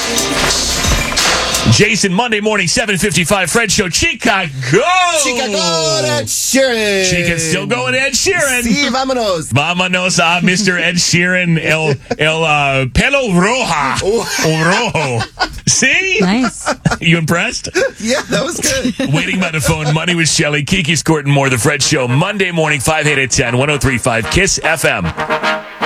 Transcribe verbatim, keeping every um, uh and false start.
Jason, Monday morning, seven fifty-five, Fred Show, Chicago. Chicago, Ed Sheeran. Chica's still going Ed Sheeran. Sí, vámonos. Vámonos a Mister Ed Sheeran, El, el uh, Pelo Roja. O Rojo. See? Nice. You impressed? Yeah, that was good. Waiting by the phone, Money with Shelley, Kiki's Court, and more. The Fred Show, Monday morning, five, eight, and ten, one oh three point five, KISS F M.